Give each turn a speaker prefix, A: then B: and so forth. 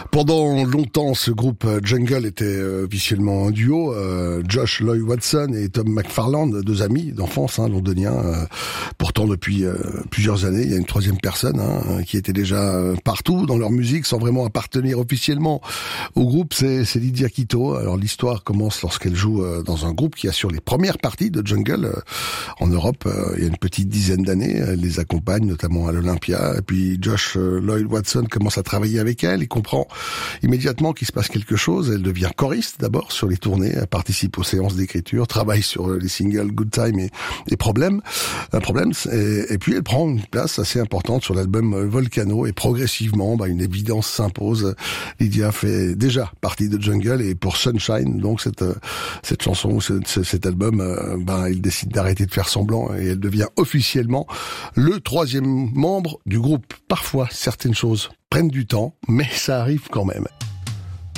A: Pendant longtemps, ce groupe Jungle était officiellement un duo. Josh Lloyd Watson et Tom McFarland, deux amis d'enfance londoniens. Pourtant, depuis plusieurs années, il y a une troisième personne qui était déjà partout dans leur musique sans vraiment appartenir officiellement au groupe. C'est Lydia Quito. Alors l'histoire commence lorsqu'elle joue dans un groupe qui assure les premières parties de Jungle en Europe. Il y a une petite dizaine d'années, elle les accompagne notamment à l'Olympia. Et puis Josh Lloyd Watson commence à travailler avec elle. Il comprend immédiatement qu'il se passe quelque chose. Elle devient choriste d'abord sur les tournées, elle participe aux séances d'écriture, travaille sur les singles Good Time et Problems. Et puis elle prend une place assez importante sur l'album Volcano et progressivement, une évidence s'impose. Lydia fait déjà partie de Jungle et pour Sunshine, donc cette chanson, cet album, il décide d'arrêter de faire semblant et elle devient officiellement le troisième membre du groupe. Parfois, certaines choses prennent du temps, mais ça arrive quand même.